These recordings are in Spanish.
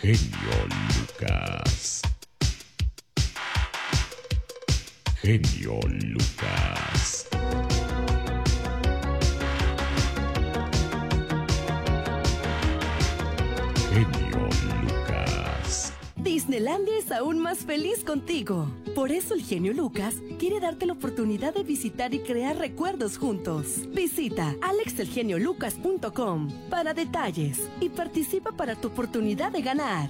genio Lucas. Genio Lucas. Genio Lucas. Disneylandia es aún más feliz contigo. Por eso el genio Lucas quiere darte la oportunidad de visitar y crear recuerdos juntos. Visita alexelgeniolucas.com para detalles y participa para tu oportunidad de ganar.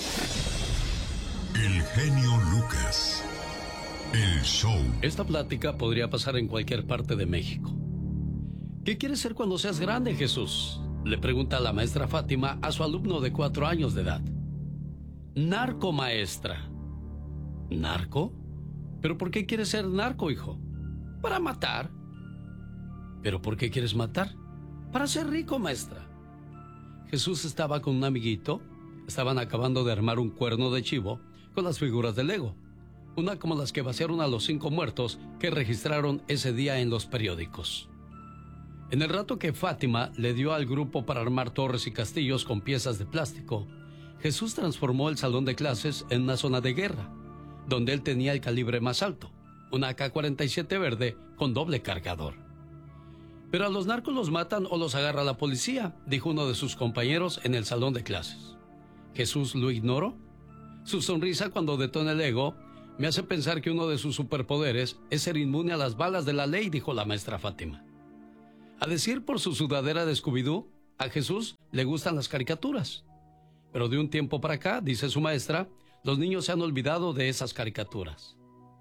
El genio Lucas. El show. Esta plática podría pasar en cualquier parte de México. ¿Qué quieres ser cuando seas grande, Jesús?, le pregunta la maestra Fátima a su alumno de 4 años de edad. Narco, maestra. ¿Narco? ¿Pero por qué quieres ser narco, hijo? Para matar. ¿Pero por qué quieres matar? Para ser rico, maestra. Jesús estaba con un amiguito. Estaban acabando de armar un cuerno de chivo con las figuras de Lego. Una como las que vaciaron a los 5 muertos que registraron ese día en los periódicos. En el rato que Fátima le dio al grupo para armar torres y castillos con piezas de plástico, Jesús transformó el salón de clases en una zona de guerra, donde él tenía el calibre más alto, una AK-47 verde con doble cargador. Pero a los narcos los matan o los agarra la policía, dijo uno de sus compañeros en el salón de clases. ¿Jesús lo ignoró? Su sonrisa cuando detona el ego me hace pensar que uno de sus superpoderes es ser inmune a las balas de la ley, dijo la maestra Fátima. A decir por su sudadera de Scooby-Doo, a Jesús le gustan las caricaturas. Pero de un tiempo para acá, dice su maestra, los niños se han olvidado de esas caricaturas.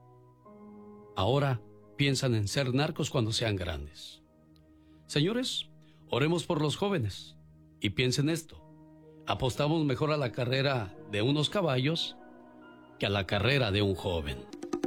Ahora piensan en ser narcos cuando sean grandes. Señores, oremos por los jóvenes y piensen esto. Apostamos mejor a la carrera de unos caballos que a la carrera de un joven.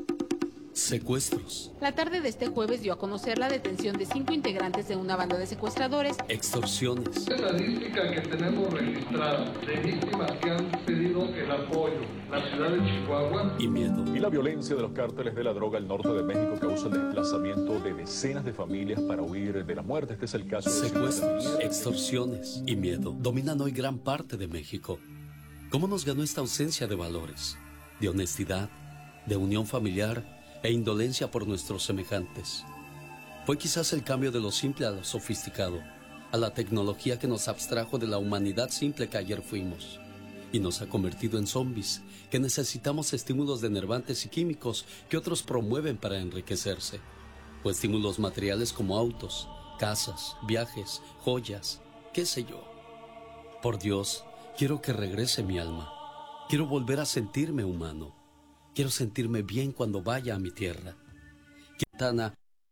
Secuestros. La tarde de este jueves dio a conocer la detención de 5 integrantes de una banda de secuestradores. Extorsiones. Estadística que tenemos registrada de víctimas que han pedido el apoyo, la ciudad de Chihuahua. Y miedo. Y la violencia de los cárteles de la droga al norte de México causa el desplazamiento de decenas de familias para huir de la muerte. Este es el caso de secuestros, extorsiones y miedo dominan hoy gran parte de México. ¿Cómo nos ganó esta ausencia de valores, de honestidad, de unión familiar e indolencia por nuestros semejantes? Fue quizás el cambio de lo simple a lo sofisticado, a la tecnología que nos abstrajo de la humanidad simple que ayer fuimos y nos ha convertido en zombies que necesitamos estímulos denervantes y químicos que otros promueven para enriquecerse, o estímulos materiales como autos, casas, viajes, joyas, qué sé yo. Por Dios, quiero que regrese mi alma. Quiero volver a sentirme humano. Quiero sentirme bien cuando vaya a mi tierra. Quintana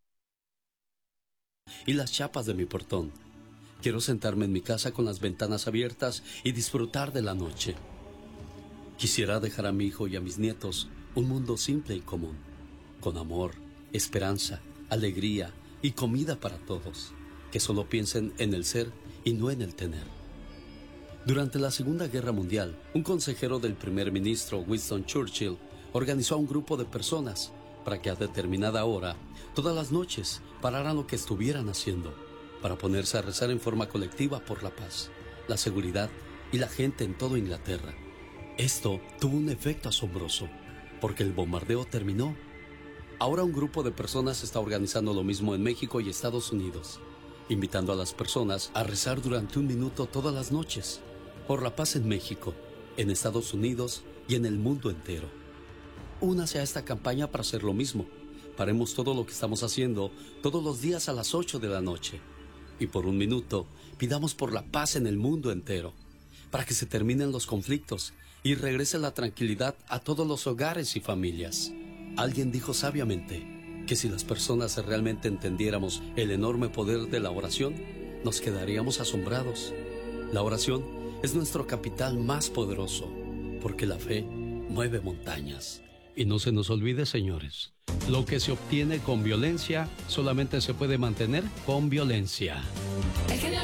y las chapas de mi portón. Quiero sentarme en mi casa con las ventanas abiertas y disfrutar de la noche. Quisiera dejar a mi hijo y a mis nietos un mundo simple y común, con amor, esperanza, alegría y comida para todos, que solo piensen en el ser y no en el tener. Durante la Segunda Guerra Mundial, un consejero del primer ministro Winston Churchill organizó a un grupo de personas para que a determinada hora, todas las noches, pararan lo que estuvieran haciendo, para ponerse a rezar en forma colectiva por la paz, la seguridad y la gente en toda Inglaterra. Esto tuvo un efecto asombroso, porque el bombardeo terminó. Ahora un grupo de personas está organizando lo mismo en México y Estados Unidos, invitando a las personas a rezar durante 1 minuto todas las noches, por la paz en México, en Estados Unidos y en el mundo entero. Únase a esta campaña para hacer lo mismo. Paremos todo lo que estamos haciendo todos los días a las 8 de la noche. Y por 1 minuto, pidamos por la paz en el mundo entero, para que se terminen los conflictos y regrese la tranquilidad a todos los hogares y familias. Alguien dijo sabiamente que si las personas realmente entendiéramos el enorme poder de la oración, nos quedaríamos asombrados. La oración es nuestro capital más poderoso, porque la fe mueve montañas. Y no se nos olvide, señores, lo que se obtiene con violencia solamente se puede mantener con violencia. El genio